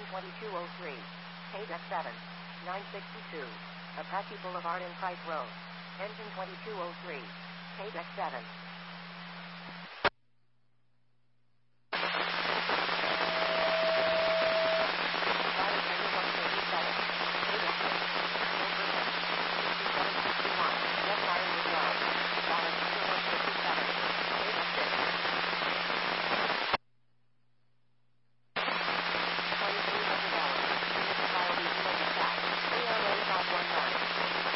2203. KDEC 7. 962. Apache Boulevard and Price Road. Engine 2203. KDEC 7.